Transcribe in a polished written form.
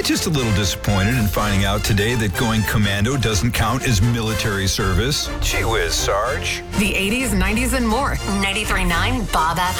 Just a little disappointed in finding out today that going commando doesn't count as military service. Gee whiz, Sarge. The 80s, 90s, and more. 93.9 Bob F.